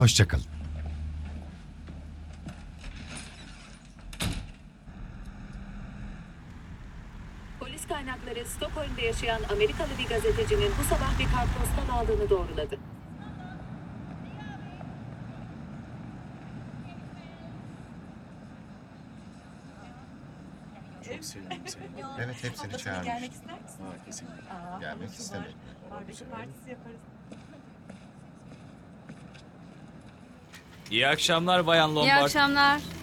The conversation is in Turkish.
Hoşça kalın. Polis kaynakları Stockholm'de yaşayan Amerikalı bir gazetecinin bu sabah bir kartpostal aldığını doğruladı. Çok sevindim seni. Evet, hepsini çağırmış. Gelmek ister misin? Ha, kesinlikle. Gelmek havuzu istemedi. var. Barbekü partisi yaparız. İyi akşamlar Bayan Lombard. İyi akşamlar.